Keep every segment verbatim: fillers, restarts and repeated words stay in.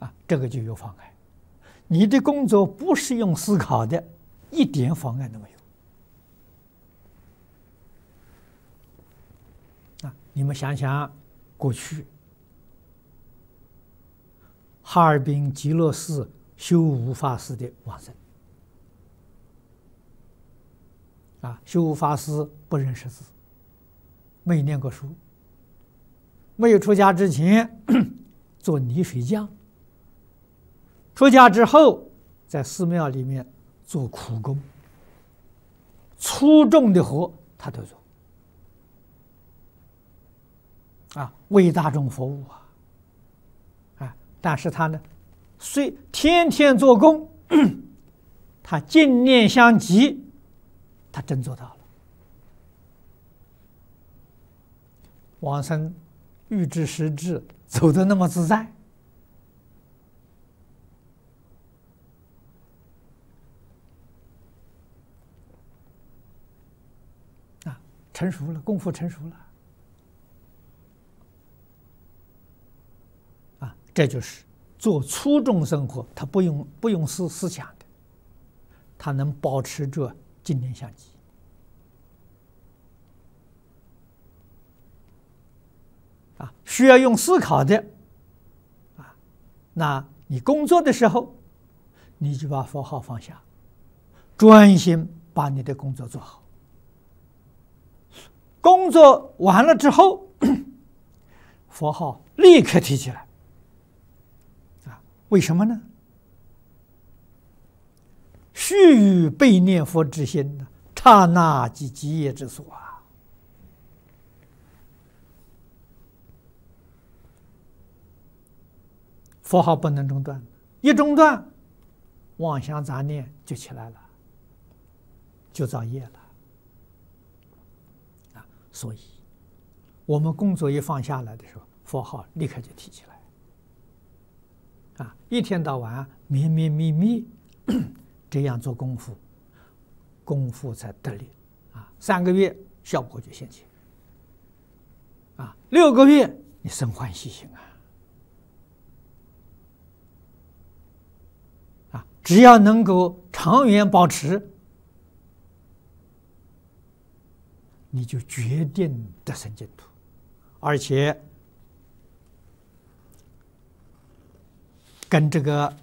啊，这个就有妨碍。你的工作不是用思考的，一点妨碍都没有。啊，你们想想，过去哈尔滨极乐寺修无法师的往生，啊，修无法师不认识字，没念过书，没有出家之前做泥水匠，出家之后在寺庙里面做苦工，粗重的活他都做，啊，为大众服务啊，啊，但是他呢，虽天天做工，他净念相继，他真做到了。往生欲知时至，走得那么自在，啊，成熟了，功夫成熟了，啊，这就是做粗重生活，他不用不用思思想的，他能保持着净念相继。啊，需要用思考的，啊，那你工作的时候，你就把佛号放下，专心把你的工作做好。工作完了之后，佛号立刻提起来，啊，为什么呢？须臾备念佛之心，刹那即极业之所啊。佛号不能中断，一中断，妄想杂念就起来了，就造业了。啊，所以，我们工作一放下来的时候，佛号立刻就提起来。啊，一天到晚绵绵密密这样做功夫，功夫才得力。啊，三个月效果就显现。啊，六个月你生欢喜心啊。只要能够长远保持，你就决定得生净土，而且跟这个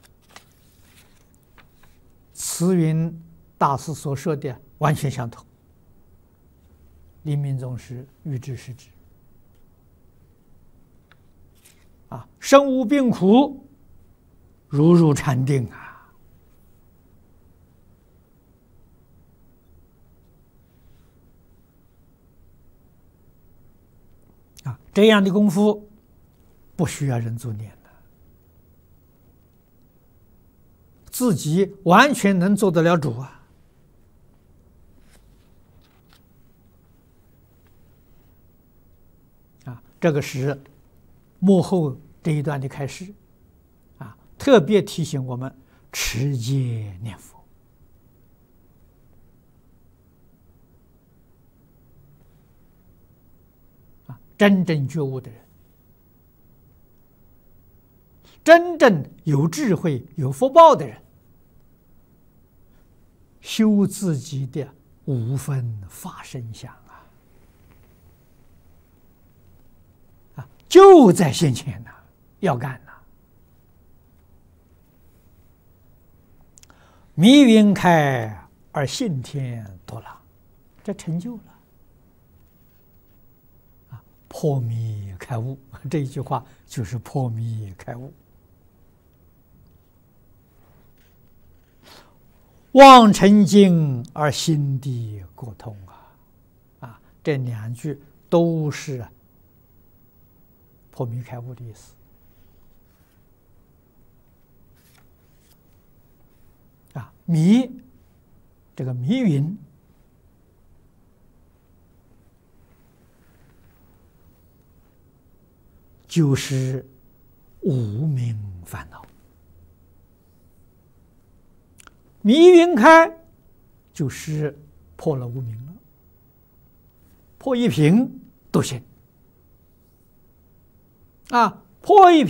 慈云大师所说的完全相同。临命终时，欲知时至。啊，身无病苦，如入禅定啊。啊，这样的功夫不需要人助念的，自己完全能做得了主啊！啊，这个是幕后这一段的开始啊，特别提醒我们持戒念佛。真正觉悟的人，真正有智慧、有福报的人，修自己的五分法身相啊，啊，就在现前呐、啊，要干呐、啊。迷云开而信天多朗，这成就了。破迷开悟，这一句话就是破迷开悟。望尘境而心地过通啊，啊，这两句都是破迷开悟的意思。啊，迷，这个迷云。就是无明烦恼，迷云开，就是破了无明了，破一品都行啊，破一品。